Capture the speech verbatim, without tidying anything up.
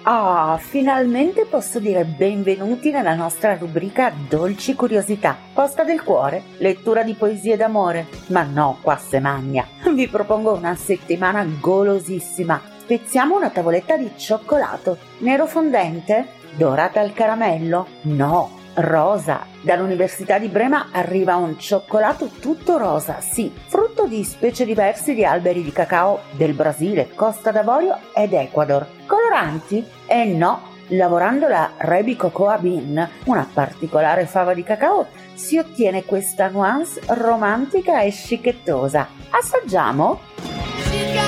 Ah, finalmente posso dire benvenuti nella nostra rubrica Dolci Curiosità. Posta del cuore, lettura di poesie d'amore. Ma no, qua se magna. Vi propongo una settimana golosissima. Spezziamo una tavoletta di cioccolato. Nero fondente? Dorata al caramello? No, rosa. Dall'Università di Brema arriva un cioccolato tutto rosa, sì, frutto di specie diverse di alberi di cacao del Brasile, Costa d'Avorio ed Ecuador. Coloranti? Eh no, lavorando la Rebi Cocoa Bean, una particolare fava di cacao, si ottiene questa nuance romantica e scichettosa. Assaggiamo?